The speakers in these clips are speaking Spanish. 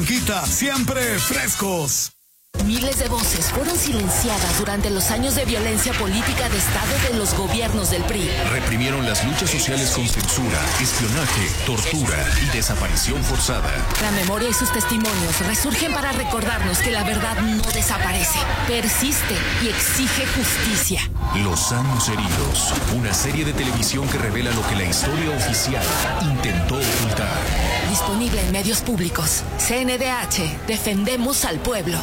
Quita, siempre frescos. Miles de voces fueron silenciadas durante los años de violencia política de Estado de los gobiernos del PRI. Reprimieron las luchas sociales con censura, espionaje, tortura y desaparición forzada. La memoria y sus testimonios resurgen para recordarnos que la verdad no desaparece, persiste y exige justicia. Los años heridos, una serie de televisión que revela lo que la historia oficial intentó ocultar. Disponible en medios públicos. CNDH, defendemos al pueblo.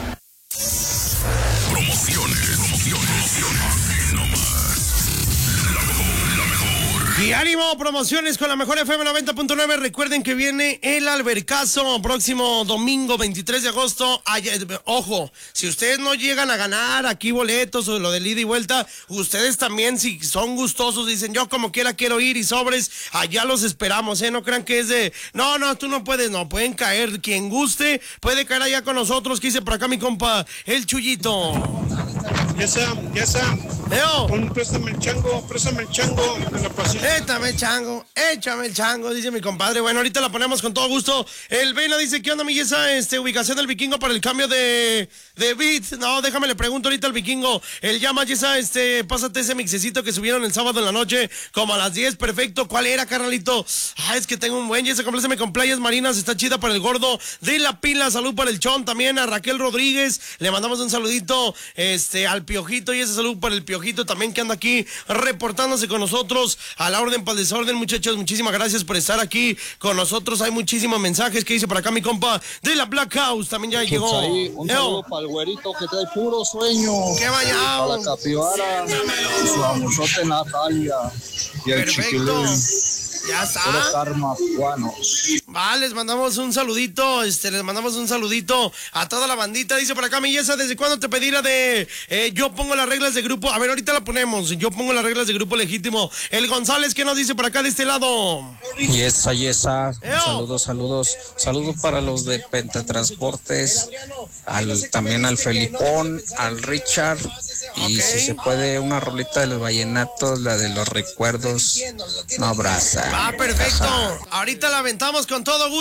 Promociones. No más. La mejor. Y ánimo, promociones con la mejor FM 90.9. Recuerden que viene el Albercazo próximo domingo 23 de agosto. Ojo, si ustedes no llegan a ganar aquí boletos o lo del ida y vuelta, ustedes también, si son gustosos, dicen yo como quiera quiero ir y sobres, allá los esperamos, no crean que es de, no, tú no puedes, no, pueden caer, quien guste, puede caer allá con nosotros, que dice por acá mi compa, el Chuyito. Ya está. Préstame el chango de la pasión. Échame el chango, dice mi compadre. Bueno, ahorita la ponemos con todo gusto. El Vela dice, ¿qué onda, mi Yesa? Ubicación del Vikingo para el cambio de beat. No, déjame le pregunto ahorita al Vikingo. El llama, Yesa, pásate ese mixecito que subieron el sábado en la noche, como a las 10, perfecto. ¿Cuál era, carnalito? Es que tengo un buen Yesa, compléceme con Playas Marinas, está chida para el gordo de la pila. Salud para el Chon, también a Raquel Rodríguez. Le mandamos un saludito, al Piojito, y ese salud para el Piojito también, que anda aquí reportándose con nosotros. A la orden para el desorden, muchachos, muchísimas gracias por estar aquí con nosotros. Hay muchísimos mensajes que dice por acá mi compa de la Black House, también ya llegó. Un saludo para el güerito que trae puro sueño. ¡Qué bañado! Para la Capibara, su amusote Natalia y el Chiquilín. Ya está. Los armacuanos. Les mandamos un saludito, a toda la bandita. Dice por acá, mi Yesa, ¿desde cuándo te pedirá de yo pongo las reglas de grupo? A ver, ahorita la ponemos. Yo pongo las reglas de grupo legítimo. El González, ¿qué nos dice por acá de este lado? Yesa. Saludos para los de Pentatransportes, también al Felipón, al Richard. Y si se puede, una rolita de los vallenatos, la de los recuerdos. No abraza. Perfecto. Ahorita la aventamos con todo gusto.